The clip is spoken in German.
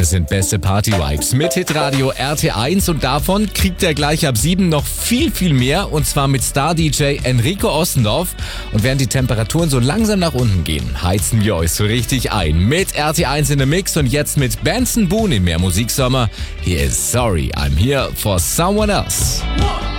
Das sind beste Party-Vibes mit Hitradio RT1 und davon kriegt er gleich ab 7 noch viel, viel mehr und zwar mit Star-DJ Enrico Ostendorf. Und während die Temperaturen so langsam nach unten gehen, heizen wir euch so richtig ein mit RT1 in the Mix und jetzt mit Benson Boone in mehr Musiksommer. Hier ist Sorry, I'm Here for Someone Else.